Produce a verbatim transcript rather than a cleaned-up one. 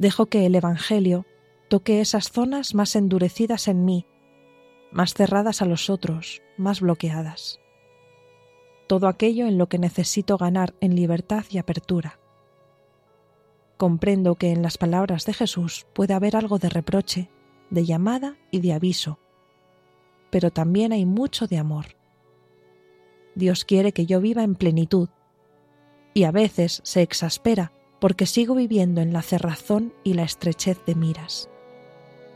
Dejo que el Evangelio toque esas zonas más endurecidas en mí, más cerradas a los otros, más bloqueadas. Todo aquello en lo que necesito ganar en libertad y apertura. Comprendo que en las palabras de Jesús puede haber algo de reproche, de llamada y de aviso, pero también hay mucho de amor. Dios quiere que yo viva en plenitud, y a veces se exaspera porque sigo viviendo en la cerrazón y la estrechez de miras.